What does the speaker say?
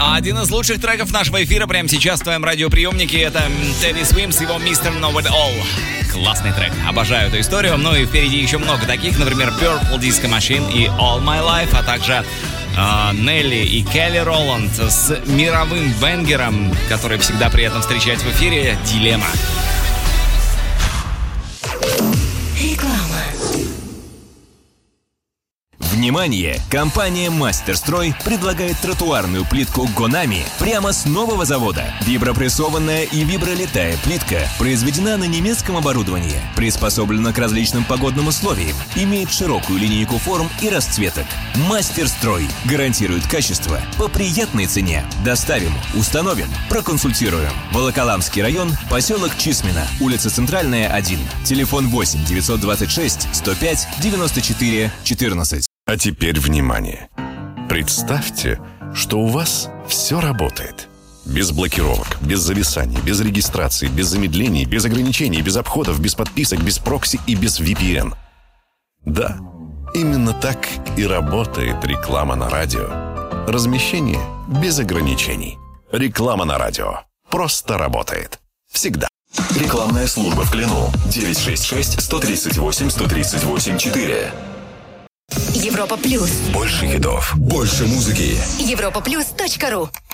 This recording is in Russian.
Один из лучших треков нашего эфира прямо сейчас в твоем радиоприемнике — это Teddy Swims с его Mr. Know It All. Классный трек, обожаю эту историю. Ну и впереди еще много таких, например, Purple Disco Machine и All My Life, а также Нелли и Келли Роланд с мировым бенгером, который всегда приятно встречать в эфире, «Дилемма». Внимание! Компания «Мастерстрой» предлагает тротуарную плитку «Гонами» прямо с нового завода. Вибропрессованная и вибролитая плитка произведена на немецком оборудовании, приспособлена к различным погодным условиям, имеет широкую линейку форм и расцветок. «Мастерстрой» гарантирует качество по приятной цене. Доставим, установим, проконсультируем. Волоколамский район, поселок Чисмино, улица Центральная, 1. Телефон 8 926 105 94 14. А теперь внимание! Представьте, что у вас все работает. Без блокировок, без зависаний, без регистрации, без замедлений, без ограничений, без обходов, без подписок, без прокси и без VPN. Да, именно так и работает реклама на радио. Размещение без ограничений. Реклама на радио просто работает. Всегда. Рекламная служба в Клину. 966-138-138-4. Европа Плюс. Больше хитов, больше музыки. Европаплюс.ру.